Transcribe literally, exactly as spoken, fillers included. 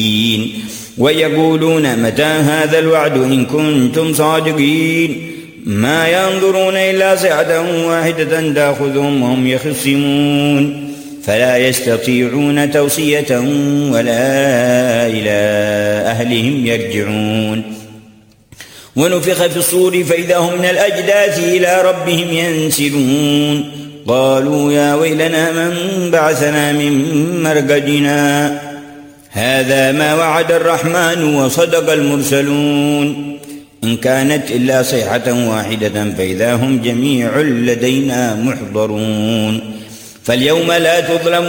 ويقولون متى هذا الوعد إن كنتم صادقين ما ينظرون إلا صيحة واحدة تأخذهم وهم يخصمون فلا يستطيعون توصية ولا إلى أهلهم يرجعون. ونفخ في الصور فإذا هم من الأجداث إلى ربهم ينسلون قالوا يا ويلنا من بعثنا من مرقدنا هذا ما وعد الرحمن وصدق المرسلون إن كانت إلا صيحة واحدة فإذا هم جميع لدينا محضرون. فاليوم لا تظلم